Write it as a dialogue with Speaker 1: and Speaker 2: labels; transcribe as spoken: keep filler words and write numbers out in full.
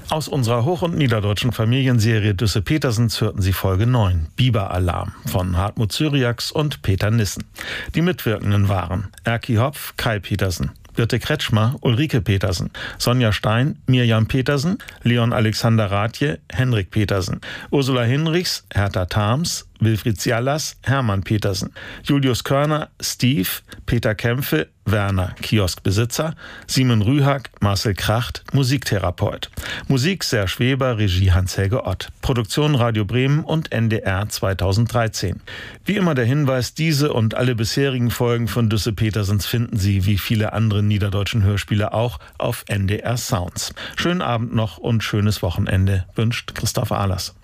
Speaker 1: Aus unserer hoch- und niederdeutschen Familienserie Düsse Petersens hörten Sie Folge neun, Biber-Alarm, von Hartmut Cyriax und Peter Nissen. Die Mitwirkenden waren Erki Hopf, Kai Petersen, Birte Kretschmer, Ulrike Petersen, Sonja Stein, Mirjam Petersen, Leon Alexander Rathje, Henrik Petersen, Ursula Hinrichs, Hertha Tharms, Wilfried Cialas, Hermann Petersen, Julius Körner, Steve, Peter Kämpfe, Werner, Kioskbesitzer, Simon Rühag, Marcel Kracht, Musiktherapeut. Musik Serge Weber, Regie Hans-Helge Ott. Produktion Radio Bremen und N D R zweitausenddreizehn. Wie immer der Hinweis, diese und alle bisherigen Folgen von Düsse Petersens finden Sie, wie viele andere niederdeutschen Hörspiele auch, auf N D R Sounds. Schönen Abend noch und schönes Wochenende, wünscht Christoph Ahlers.